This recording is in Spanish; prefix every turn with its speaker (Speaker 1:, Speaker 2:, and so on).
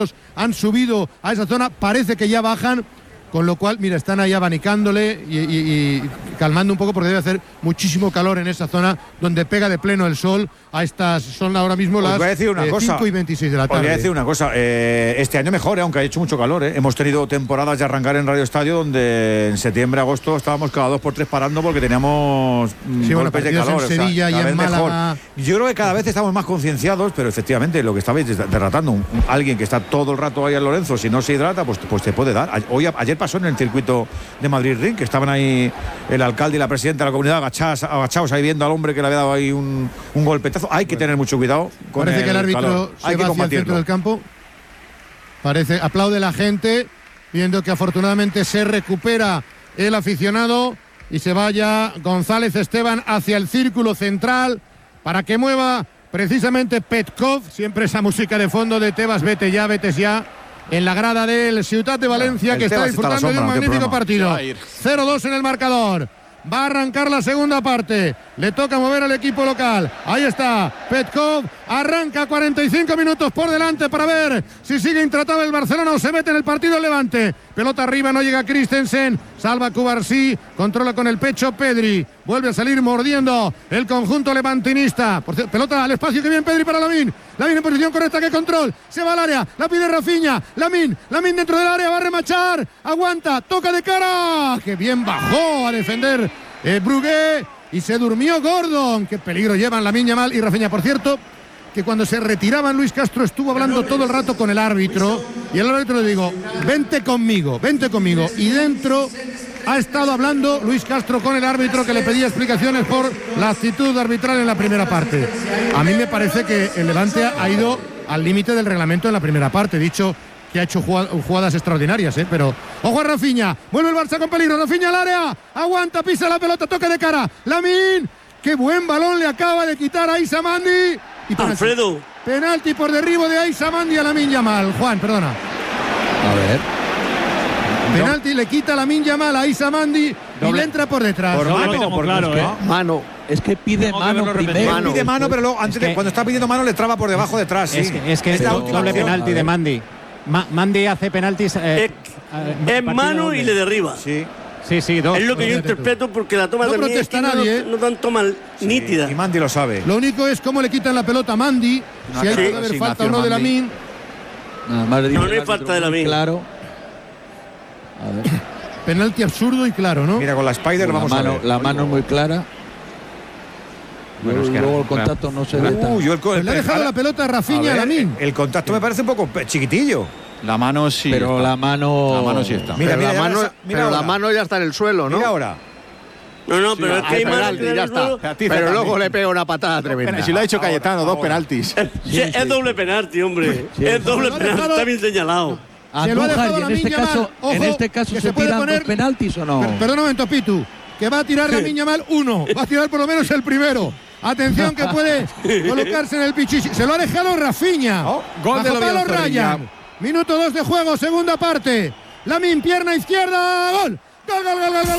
Speaker 1: han subido a esa zona, parece que ya bajan, con lo cual, mira, están ahí abanicándole y calmando un poco porque debe hacer muchísimo calor en esa zona donde pega de pleno el sol. Son ahora mismo las 5:26 de la tarde.
Speaker 2: Os voy a decir una cosa, este año mejor, aunque ha hecho mucho calor. Hemos tenido temporadas de arrancar en Radio Estadio donde en septiembre, agosto estábamos cada 2 por 3 parando porque teníamos golpes de calor.
Speaker 1: En Sevilla y en Málaga.
Speaker 2: Yo creo que cada vez estamos más concienciados, pero efectivamente lo que estabais derratando, alguien que está todo el rato ahí en Lorenzo, si no se hidrata, pues te puede dar. Ayer pasó en el circuito de Madrid Ring, que estaban ahí el alcalde y la presidenta de la comunidad agachados ahí viendo al hombre que le había dado ahí un golpetazo. Hay que tener mucho cuidado con
Speaker 1: Parece que el árbitro
Speaker 2: calor.
Speaker 1: se va hacia el centro del campo. Aplaude la gente, viendo que afortunadamente se recupera el aficionado y se vaya González Esteban hacia el círculo central para que mueva precisamente Petkov, siempre esa música de fondo de Tebas, vete ya, en la grada del Ciutat de Valencia, que está disfrutando de un magnífico partido. 0-2 en el marcador. Va a arrancar la segunda parte. Le toca mover al equipo local. Ahí está Petkov. Arranca 45 minutos por delante para ver si sigue intratable el Barcelona o se mete en el partido el Levante. Pelota arriba, no llega Christensen. Salva Cubarsí. Controla con el pecho Pedri. Vuelve a salir mordiendo el conjunto levantinista. Por cierto, pelota al espacio, que bien Pedri para Lamine. Lamine en posición correcta, que control. Se va al área. La pide Rafinha. Lamine dentro del área. Va a remachar. Aguanta. Toca de cara. Que bien bajó a defender Brugué. Y se durmió Gordon. Qué peligro llevan Lamine Yamal y Rafinha. Por cierto, que cuando se retiraban, Luis Castro estuvo hablando todo el rato con el árbitro. Y el árbitro le digo, vente conmigo. Y dentro ha estado hablando Luis Castro con el árbitro, que le pedía explicaciones por la actitud arbitral en la primera parte. A mí me parece que el Levante ha ido al límite del reglamento en la primera parte. Dicho que ha hecho jugadas extraordinarias, pero ojo a Rafinha, vuelve el Barça con peligro, Rafinha al área, aguanta, pisa la pelota, toque de cara, Lamine, qué buen balón le acaba de quitar a Aissa Mandi. Y
Speaker 3: Alfredo.
Speaker 1: Penalti por derribo de Aissa Mandi a Lamine Yamal. Juan, perdona.
Speaker 4: A ver.
Speaker 1: Penalti, le quita Lamine Yamal a Aissa Mandi y le entra por detrás.
Speaker 4: Mano. Es que pide mano primero.
Speaker 2: Pide mano, pero luego, cuando está pidiendo mano, le traba por debajo detrás.
Speaker 5: Es que es doble penalti de Mandi. Mandi hace penaltis.
Speaker 3: Es mano y le derriba.
Speaker 5: Sí, dos.
Speaker 3: Es lo que yo interpreto, porque la toma
Speaker 1: no
Speaker 3: también
Speaker 1: protesta nadie,
Speaker 3: no tan toma nítida.
Speaker 2: Y Mandi lo sabe.
Speaker 1: Lo único es cómo le quitan la pelota a Mandi, si hay que haber falta o no de Lamine.
Speaker 3: No hay falta de Lamine.
Speaker 4: Claro. A ver.
Speaker 1: Penalti absurdo y claro, ¿no?
Speaker 2: Mira, con la Spider vamos a ver.
Speaker 4: La mano es muy clara. Bueno, luego el contacto no se ve tan.
Speaker 1: Le ha dejado la pelota a Rafinha a Lamine.
Speaker 2: El contacto me parece un poco chiquitillo.
Speaker 6: La mano sí.
Speaker 4: Pero
Speaker 6: está.
Speaker 4: la mano
Speaker 6: sí está.
Speaker 2: Mira,
Speaker 7: la mano ya está en el suelo, ¿no?
Speaker 2: Mira ahora.
Speaker 3: No, pero es que hay mano.
Speaker 7: Ya está. Pero luego le pega una patada tremenda.
Speaker 6: Si lo ha hecho Cayetano, dos penaltis.
Speaker 3: Es doble penalti, hombre. Es doble penalti, está bien señalado.
Speaker 1: Se lo ha dejado Lamine Yamal. Ojo,
Speaker 4: en este caso se tiran dos penaltis o no.
Speaker 1: Perdón un momento, Pitu. Que va a tirar Lamine Yamal uno. Va a tirar por lo menos el primero. Atención, que puede colocarse en el pichichi. Se lo ha dejado Rafinha.
Speaker 6: Gol de
Speaker 1: los Ryan. Minuto 2 de juego, segunda parte. Lamine, pierna izquierda. Gol. Gol.